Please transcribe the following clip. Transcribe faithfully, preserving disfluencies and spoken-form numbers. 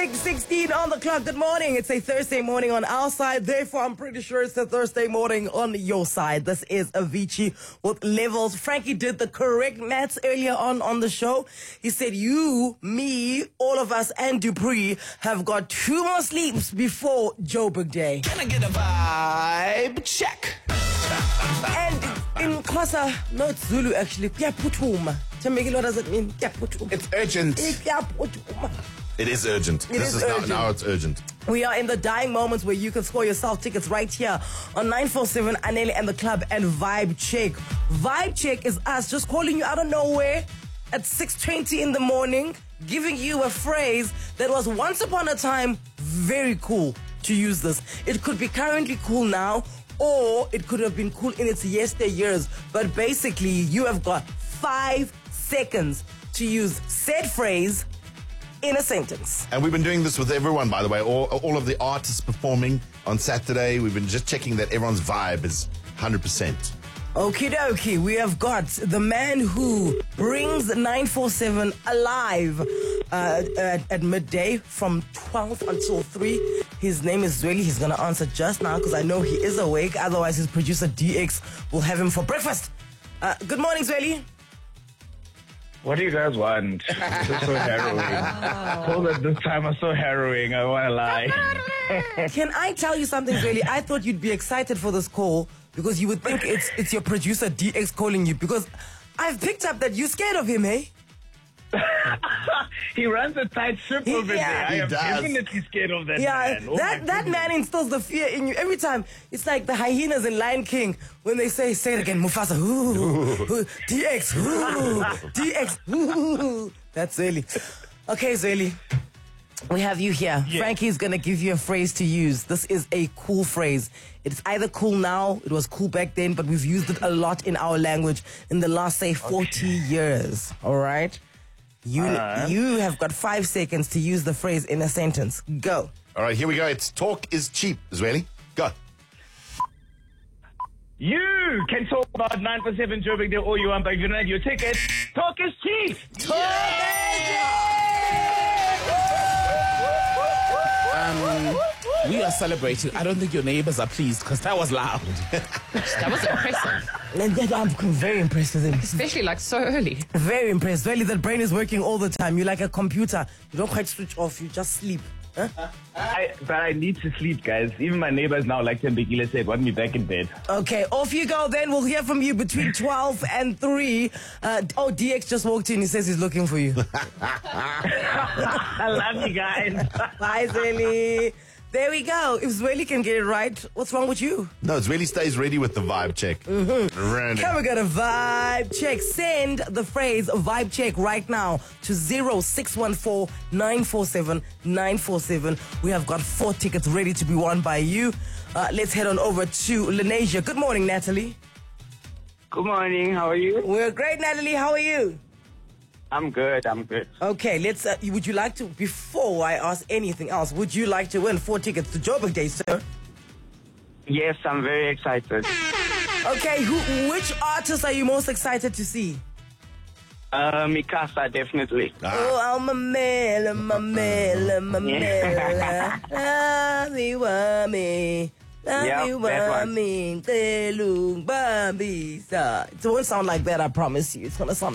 six sixteen on the clock. Good morning. It's a Thursday morning on our side. Therefore, I'm pretty sure it's a Thursday morning on your side. This is Avicii with Levels. Frankie did the correct maths earlier on on the show. He said you, me, all of us, and Dupree have got two more sleeps before Joburg Day. Can I get a vibe check? And in Xhosa, no, it's Zulu actually. Kuyaphutuma. Temekile, what does it mean? Kuyaphutuma. It's urgent. Kuyaphutuma. It is urgent. It this is is urgent. Now, now it's urgent. We are in the dying moments where you can score yourself tickets right here on nine four seven Anele and the Club and Vibe Check. Vibe Check is us just calling you out of nowhere at six twenty in the morning, giving you a phrase that was once upon a time very cool to use this. It could be currently cool now, or it could have been cool in its yesteryears. But basically, you have got five seconds to use said phrase in a sentence. And we've been doing this with everyone, by the way. All, all of the artists performing on Saturday. We've been just checking that everyone's vibe is one hundred percent. Okie dokie, we have got the man who brings nine four seven alive uh, at, at midday from twelve until three. His name is Zweli. He's going to answer just now because I know he is awake. Otherwise, his producer D X will have him for breakfast. Uh, good morning, Zweli. What do you guys want? This is so harrowing. Calls at this time are so harrowing, I won't lie. Can I tell you something, Zweli? I thought you'd be excited for this call because you would think it's it's your producer D X calling you, because I've picked up that you're scared of him, hey? He runs a tight ship He- over yeah. there. I He am does. definitely scared of that Yeah, man. Oh that, my that man instills the fear in you every time. It's like the hyenas in Lion King when they say, say it again, Mufasa, ooh, ooh, D X, ooh, D X, ooh. That's Zweli. Okay, Zweli, we have you here. Yeah. Frankie's going to give you a phrase to use. This is a cool phrase. It's either cool now, it was cool back then, but we've used it a lot in our language in the last, say, forty years. All right? You, Alright. you have got five seconds to use the phrase in a sentence. Go. All right, here we go. It's talk is cheap, Zweli. Go. You can talk about nine four seven Joburg Day all you want, but if you don't have your ticket, talk is cheap. Um, we are celebrating. I don't think your neighbors are pleased because that was loud. That was impressive, And then I'm very impressed with him. especially like so early. Very impressed. Really, that brain is working all the time. You're like a computer. You don't quite switch off. You just sleep. Huh? I, but I need to sleep, guys. Even my neighbors now, like Tembekile said, want me back in bed. Okay, off you go then. We'll hear from you between twelve and three. Uh, oh, D X just walked in. He says he's looking for you. I love you guys. Bye, Zweli. There we go. If Zweli can get it right, what's wrong with you? No, Zweli stays ready with the vibe check. Mm-hmm. Random. Okay, we got a vibe check. Send the phrase vibe check right now to zero six one four nine four seven nine four seven. We have got four tickets ready to be won by you. Uh, let's head on over to Lenasia. Good morning, Natalie. Good morning, how are you? We're great, Natalie. How are you? I'm good, I'm good. Okay, let's. Uh, would you like to, before I ask anything else, would you like to win four tickets to Joburg Day, sir? Yes, I'm very excited. Okay, who, which artist are you most excited to see? Uh, Mikasa, definitely. Oh, I'm a mela, mamela, mamela. Love me, want me. Love Yep, me, that want one. me. Telung, bambisa. It won't sound like that, I promise you. It's going to sound